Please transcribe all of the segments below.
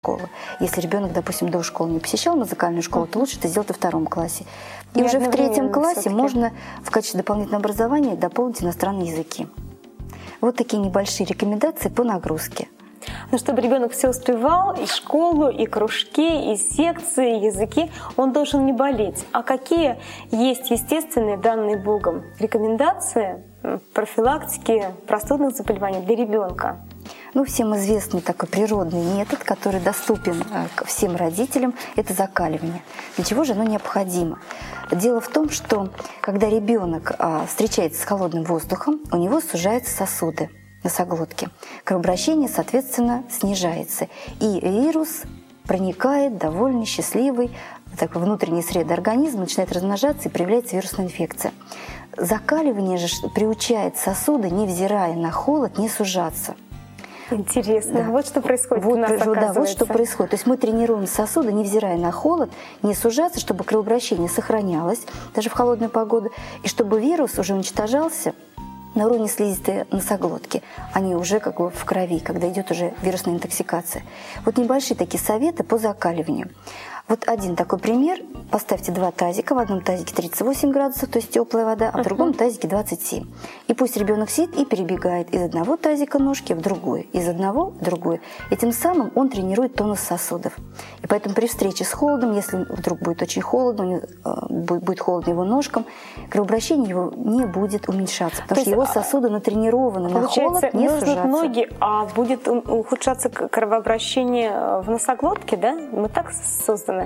школы. Если ребенок, допустим, до школы не посещал музыкальную школу, то лучше это сделать во 2 классе. И уже в 3 классе можно в качестве дополнительного образования дополнить иностранные языки. Вот такие небольшие рекомендации по нагрузке. Но чтобы ребенок все успевал, и школу, и кружки, и секции, и языки, он должен не болеть. А какие есть естественные, данные Богом, рекомендации профилактики простудных заболеваний для ребенка? Ну, всем известный такой природный метод, который доступен всем родителям, это закаливание. Для чего же оно необходимо? Дело в том, что когда ребенок встречается с холодным воздухом, у него сужаются сосуды носоглотки. Кровообращение, соответственно, снижается. И вирус проникает довольно счастливый в такой внутренней среды организма, начинает размножаться и проявляется вирусная инфекция. Закаливание же приучает сосуды, невзирая на холод, не сужаться. Интересно. Да. Вот что происходит вот, у нас, да, вот что происходит. То есть мы тренируем сосуды, невзирая на холод, не сужаться, чтобы кровообращение сохранялось даже в холодную погоду, и чтобы вирус уже уничтожался на уровне слизистой носоглотки. Они уже как бы в крови, когда идет уже вирусная интоксикация. Вот небольшие такие советы по закаливанию. Вот один такой пример. Поставьте 2 тазика. В одном тазике 38 градусов, то есть теплая вода, а в другом тазике 27. И пусть ребенок сидит и перебегает из одного тазика ножки в другой, из одного в другой. И тем самым он тренирует тонус сосудов. И поэтому при встрече с холодом, если вдруг будет очень холодно, будет холодно его ножкам, кровообращение его не будет уменьшаться, потому что его сосуды натренированы на холод, не сужаться. Ноги, а будет ухудшаться кровообращение в носоглотке, да? Мы так созданы.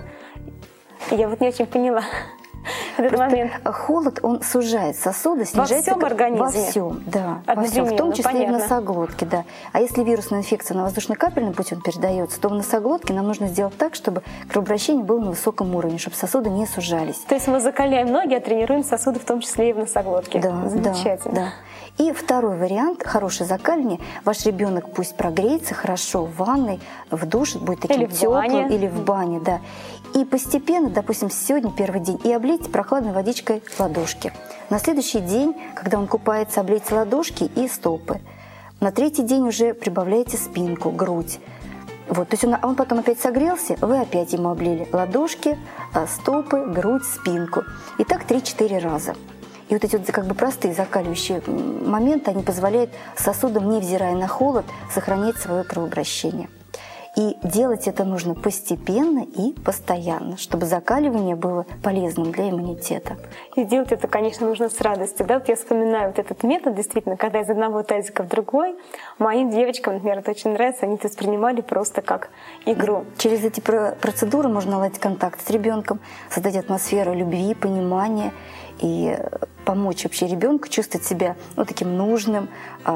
Я вот не очень поняла этот момент. Холод, он сужает сосуды, снижает... Во всем организме? Во всем, да. Во всем, в том числе и в носоглотке, да. А если вирусная инфекция на воздушно-капельном пути передается, то в носоглотке нам нужно сделать так, чтобы кровообращение было на высоком уровне, чтобы сосуды не сужались. То есть мы закаляем ноги, а тренируем сосуды, в том числе и в носоглотке. Да, замечательно. Да. И второй вариант, хорошее закаливание. Ваш ребенок пусть прогреется хорошо в ванной, в душе, будет таким теплым, или в бане, да. И постепенно, допустим, сегодня первый день, и облейте прохладной водичкой ладошки. На следующий день, когда он купается, облейте ладошки и стопы. На 3-й день уже прибавляйте спинку, грудь. Вот, то есть он потом опять согрелся, вы опять ему облили ладошки, стопы, грудь, спинку. И так 3-4 раза. И вот эти вот как бы простые закаливающие моменты, они позволяют сосудам, невзирая на холод, сохранять свое кровообращение. И делать это нужно постепенно и постоянно, чтобы закаливание было полезным для иммунитета. И делать это, конечно, нужно с радостью. Да? Вот я вспоминаю вот этот метод, действительно, когда из одного тазика в другой, моим девочкам, например, это очень нравится, они это воспринимали просто как игру. Через эти процедуры можно наладить контакт с ребенком, создать атмосферу любви, понимания и помочь вообще ребенку чувствовать себя таким нужным,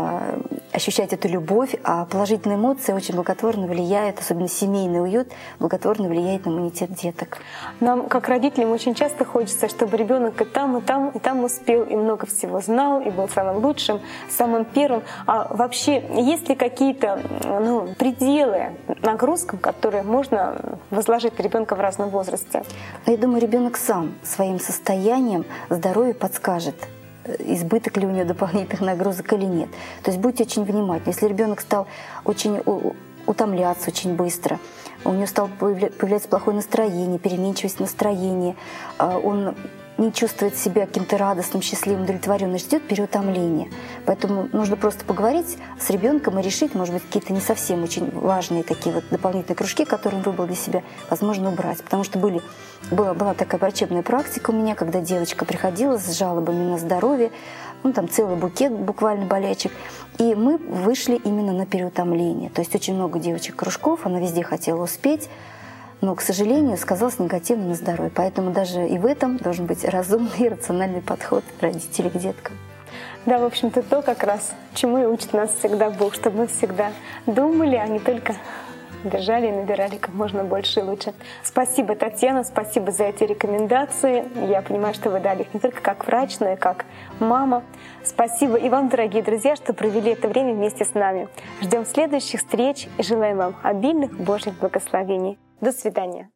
ощущать эту любовь, а положительные эмоции очень благотворно влияют, особенно семейный уют, благотворно влияет на иммунитет деток. Нам, как родителям, очень часто хочется, чтобы ребенок и там успел, и много всего знал, и был самым лучшим, самым первым. А вообще, есть ли какие-то пределы нагрузкам, которые можно возложить на ребенка в разном возрасте? Я думаю, ребенок сам своим состоянием здоровья подскажет, избыток ли у него дополнительных нагрузок или нет. То есть будьте очень внимательны. Если ребенок стал очень утомляться очень быстро, у него стало появляться плохое настроение, переменчивость настроения, он не чувствует себя каким-то радостным, счастливым, удовлетворенным, ждет переутомления. Поэтому нужно просто поговорить с ребенком и решить, может быть, какие-то не совсем очень важные такие вот дополнительные кружки, которые он выбрал для себя, возможно, убрать. Потому что была такая врачебная практика у меня, когда девочка приходила с жалобами на здоровье, там целый букет буквально болячек, и мы вышли именно на переутомление. То есть очень много девочек-кружков, она везде хотела успеть, но, к сожалению, сказалось негативно на здоровье. Поэтому даже и в этом должен быть разумный и рациональный подход родителей к деткам. Да, в общем-то, то как раз, чему и учит нас всегда Бог, чтобы мы всегда думали, а не только держали и набирали как можно больше и лучше. Спасибо, Татьяна, спасибо за эти рекомендации. Я понимаю, что вы дали их не только как врач, но и как мама. Спасибо и вам, дорогие друзья, что провели это время вместе с нами. Ждем следующих встреч и желаем вам обильных Божьих благословений. До свидания.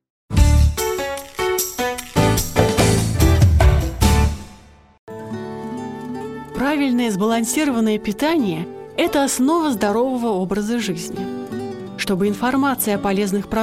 Правильное сбалансированное питание – это основа здорового образа жизни. Чтобы информация о полезных